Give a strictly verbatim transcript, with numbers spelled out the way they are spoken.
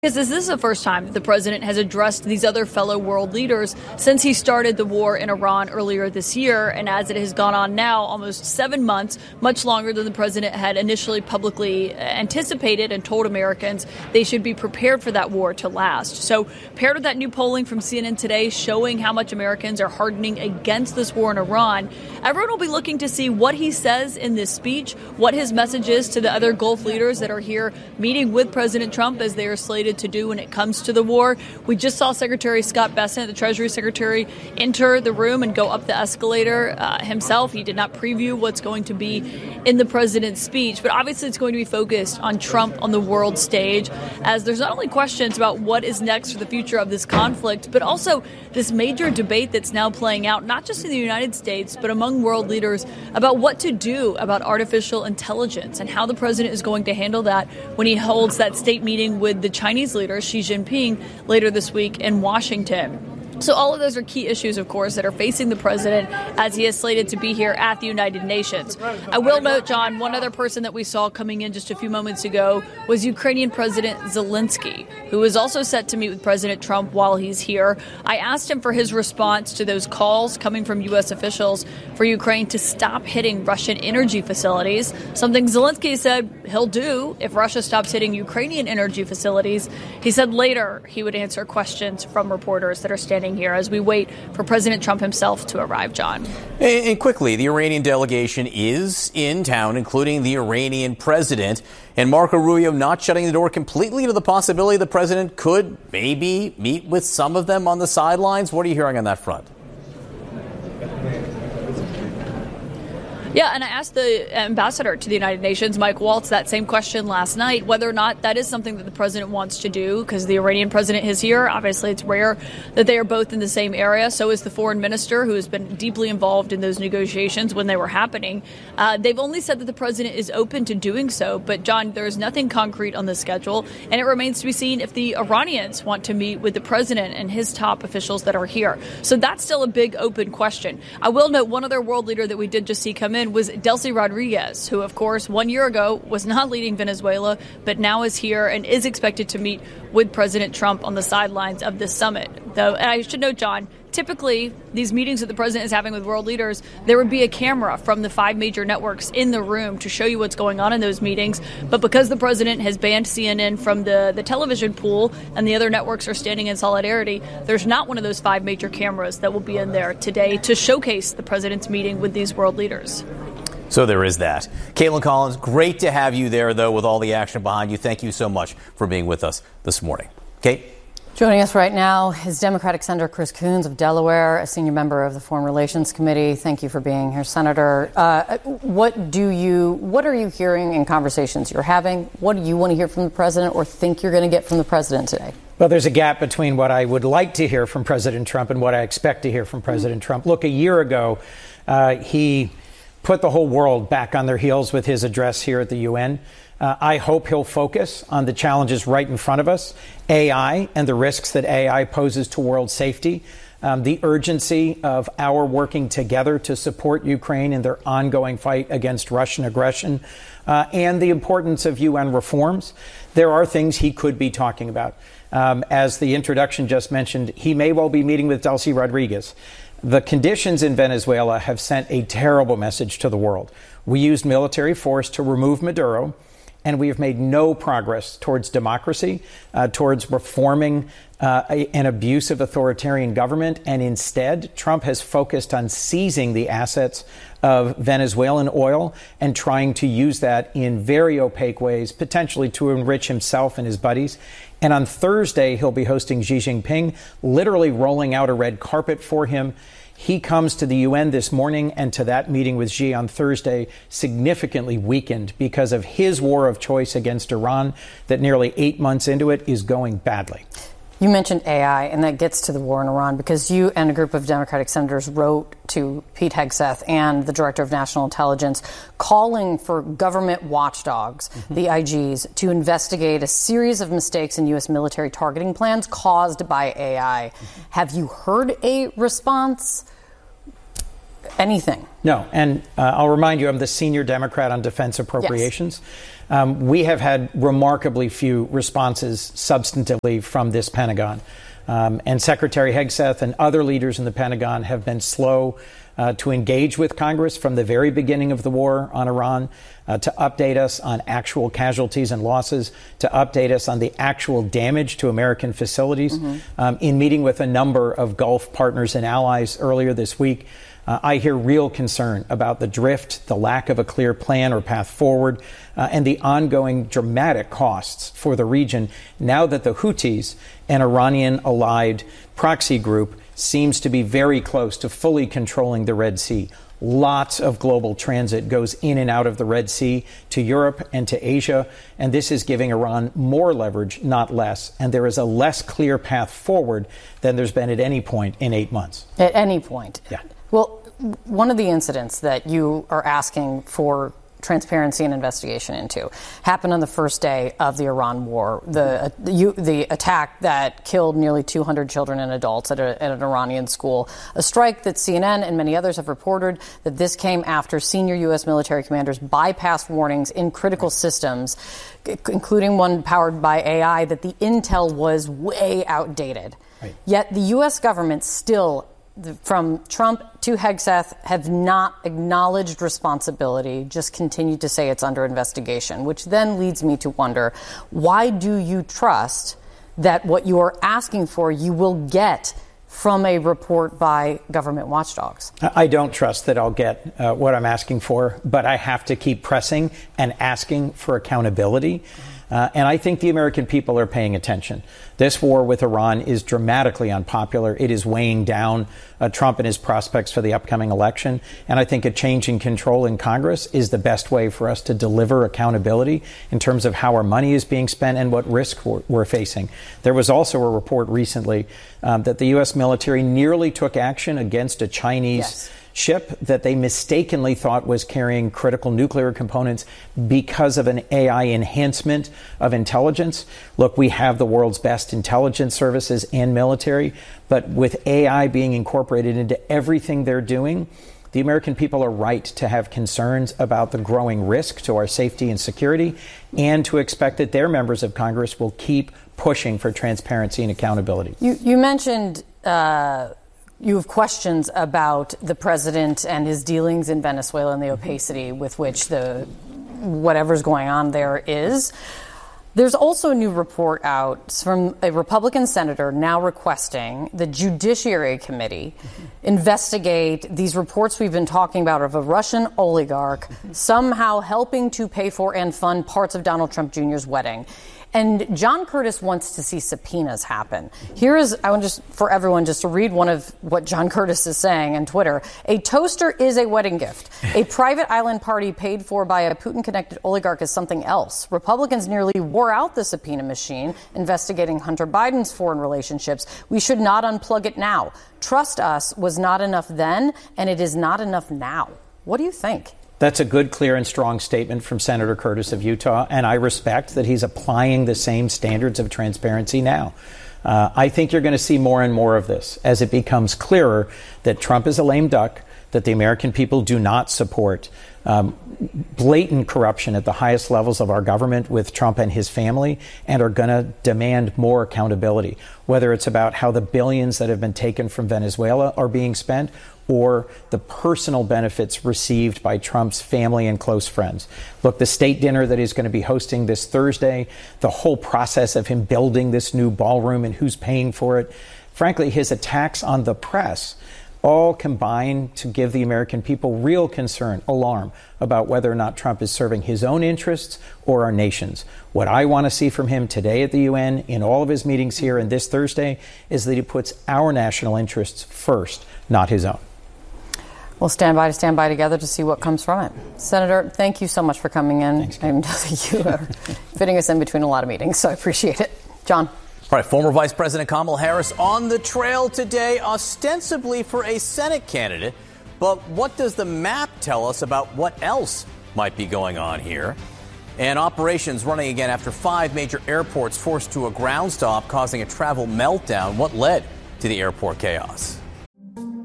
Because this is the first time that the president has addressed these other fellow world leaders since he started the war in Iran earlier this year. And as it has gone on now, almost seven months, much longer than the president had initially publicly anticipated and told Americans they should be prepared for that war to last. So paired with that new polling from C N N today showing how much Americans are hardening against this war in Iran, everyone will be looking to see what he says in this speech, what his message is to the other Gulf leaders that are here meeting with President Trump as they are slated to do when it comes to the war. We just saw Secretary Scott Bessent, the Treasury Secretary, enter the room and go up the escalator uh, himself. He did not preview what's going to be in the president's speech, but obviously it's going to be focused on Trump on the world stage, as there's not only questions about what is next for the future of this conflict, but also this major debate that's now playing out, not just in the United States, but among world leaders about what to do about artificial intelligence and how the president is going to handle that when he holds that state meeting with the Chinese leader Xi Jinping later this week in Washington. So all of those are key issues, of course, that are facing the president as he is slated to be here at the United Nations. I will note, John, one other person that we saw coming in just a few moments ago was Ukrainian President Zelensky, who is also set to meet with President Trump while he's here. I asked him for his response to those calls coming from U S officials for Ukraine to stop hitting Russian energy facilities, something Zelensky said he'll do if Russia stops hitting Ukrainian energy facilities. He said later he would answer questions from reporters that are standing here as we wait for President Trump himself to arrive, John. And, and quickly, the Iranian delegation is in town, including the Iranian president. And Marco Rubio not shutting the door completely to the possibility the president could maybe meet with some of them on the sidelines. What are you hearing on that front? Yeah, and I asked the ambassador to the United Nations, Mike Waltz, that same question last night, whether or not that is something that the president wants to do, because the Iranian president is here. Obviously, it's rare that they are both in the same area. So is the foreign minister, who has been deeply involved in those negotiations when they were happening. Uh, they've only said that the president is open to doing so. But, John, there is nothing concrete on the schedule, and it remains to be seen if the Iranians want to meet with the president and his top officials that are here. So that's still a big open question. I will note one other world leader that we did just see come in was Delcy Rodriguez, who, of course, one year ago was not leading Venezuela, but now is here and is expected to meet with President Trump on the sidelines of this summit. Though, and I should note, John, typically these meetings that the president is having with world leaders, there would be a camera from the five major networks in the room to show you what's going on in those meetings. But because the president has banned C N N from the, the television pool and the other networks are standing in solidarity, there's not one of those five major cameras that will be in there today to showcase the president's meeting with these world leaders. So there is that. Caitlin Collins, great to have you there, though, with all the action behind you. Thank you so much for being with us this morning. Kate? Joining us right now is Democratic Senator Chris Coons of Delaware, a senior member of the Foreign Relations Committee. Thank you for being here, Senator. Uh, what do you, what are you hearing in conversations you're having? What do you want to hear from the president or think you're going to get from the president today? Well, there's a gap between what I would like to hear from President Trump and what I expect to hear from President mm-hmm. Trump. Look, a year ago, uh, he put the whole world back on their heels with his address here at the U N. Uh, I hope he'll focus on the challenges right in front of us, A I and the risks that A I poses to world safety, um, the urgency of our working together to support Ukraine in their ongoing fight against Russian aggression, uh, and the importance of U N reforms. There are things he could be talking about. Um, as the introduction just mentioned, he may well be meeting with Delcy Rodriguez. The conditions in Venezuela have sent a terrible message to the world. We used military force to remove Maduro, and we have made no progress towards democracy, uh, towards reforming uh, a, an abusive authoritarian government. And instead, Trump has focused on seizing the assets of Venezuelan oil and trying to use that in very opaque ways, potentially to enrich himself and his buddies. And on Thursday, he'll be hosting Xi Jinping, literally rolling out a red carpet for him. He comes to the U N this morning and to that meeting with Xi on Thursday significantly weakened because of his war of choice against Iran that nearly eight months into it is going badly. You mentioned A I, and that gets to the war in Iran, because you and a group of Democratic senators wrote to Pete Hegseth and the Director of National Intelligence calling for government watchdogs, mm-hmm. the I Gs, to investigate a series of mistakes in U S military targeting plans caused by A I. Mm-hmm. Have you heard a response? Anything? No. And uh, I'll remind you, I'm the senior Democrat on defense appropriations. Yes. Um, we have had remarkably few responses substantively from this Pentagon. Um, and Secretary Hegseth and other leaders in the Pentagon have been slow uh, to engage with Congress from the very beginning of the war on Iran, uh, to update us on actual casualties and losses, to update us on the actual damage to American facilities. Mm-hmm. Um, in meeting with a number of Gulf partners and allies earlier this week, Uh, I hear real concern about the drift, the lack of a clear plan or path forward, uh, and the ongoing dramatic costs for the region now that the Houthis, an Iranian-allied proxy group, seems to be very close to fully controlling the Red Sea. Lots of global transit goes in and out of the Red Sea to Europe and to Asia, and this is giving Iran more leverage, not less. And there is a less clear path forward than there's been at any point in eight months. At any point? Yeah. Well, one of the incidents that you are asking for transparency and investigation into happened on the first day of the Iran war, the uh, the, the attack that killed nearly two hundred children and adults at, a, at an Iranian school, a strike that C N N and many others have reported that this came after senior U S military commanders bypassed warnings in critical systems, including one powered by A I, that the intel was way outdated. Right. Yet the U S government still, from Trump to Hegseth, have not acknowledged responsibility, just continued to say it's under investigation, which then leads me to wonder, why do you trust that what you are asking for you will get from a report by government watchdogs? I don't trust that I'll get uh, what I'm asking for, but I have to keep pressing and asking for accountability. Uh, and I think the American people are paying attention. This war with Iran is dramatically unpopular. It is weighing down uh, Trump and his prospects for the upcoming election. And I think a change in control in Congress is the best way for us to deliver accountability in terms of how our money is being spent and what risk we're, we're facing. There was also a report recently um, that the U S military nearly took action against a Chinese yes. ship that they mistakenly thought was carrying critical nuclear components because of an A I enhancement of intelligence. Look, we have the world's best intelligence services and military, but with A I being incorporated into everything they're doing, the American people are right to have concerns about the growing risk to our safety and security, and to expect that their members of Congress will keep pushing for transparency and accountability. You, you mentioned uh You have questions about the president and his dealings in Venezuela and the opacity with which the whatever's going on there is. There's also a new report out from a Republican senator now requesting the Judiciary Committee mm-hmm. investigate these reports we've been talking about of a Russian oligarch mm-hmm. somehow helping to pay for and fund parts of Donald Trump Junior's wedding. And John Curtis wants to see subpoenas happen. Here is, I want just for everyone just to read one of what John Curtis is saying on Twitter. A toaster is a wedding gift. A private island party paid for by a Putin-connected oligarch is something else. Republicans nearly wore out the subpoena machine investigating Hunter Biden's foreign relationships. We should not unplug it now. Trust us was not enough then, and it is not enough now. What do you think? That's a good, clear, and strong statement from Senator Curtis of Utah, and I respect that he's applying the same standards of transparency now. Uh, I think you're going to see more and more of this as it becomes clearer that Trump is a lame duck, that the American people do not support um, blatant corruption at the highest levels of our government with Trump and his family, and are going to demand more accountability, whether it's about how the billions that have been taken from Venezuela are being spent, or the personal benefits received by Trump's family and close friends. Look, the state dinner that he's going to be hosting this Thursday, the whole process of him building this new ballroom and who's paying for it, frankly, his attacks on the press all combine to give the American people real concern, alarm about whether or not Trump is serving his own interests or our nation's. What I want to see from him today at the U N, in all of his meetings here and this Thursday, is that he puts our national interests first, not his own. We'll stand by to stand by together to see what comes from it. Senator, thank you so much for coming in. Thanks, I know that you are fitting us in between a lot of meetings, so I appreciate it. John. All right, former Vice President Kamala Harris on the trail today, ostensibly for a Senate candidate. But what does the map tell us about what else might be going on here? And operations running again after five major airports forced to a ground stop, causing a travel meltdown. What led to the airport chaos?